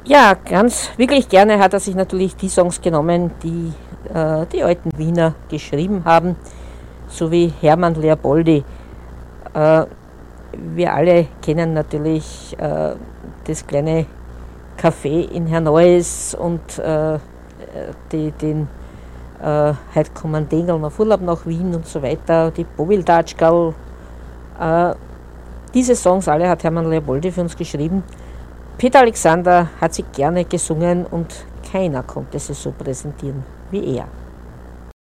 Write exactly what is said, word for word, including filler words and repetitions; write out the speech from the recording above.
Ja, ganz wirklich gerne hat er sich natürlich die Songs genommen, die äh, die alten Wiener geschrieben haben, so wie Hermann Leopoldi. Äh, wir alle kennen natürlich äh, das kleine Café in Herneues und äh, die, den äh, Heute kommen Dengeln auf Urlaub nach Wien und so weiter, die Bobildatschgal. Äh, diese Songs alle hat Hermann Leopoldi für uns geschrieben. Peter Alexander hat sie gerne gesungen und keiner konnte sie so präsentieren wie er.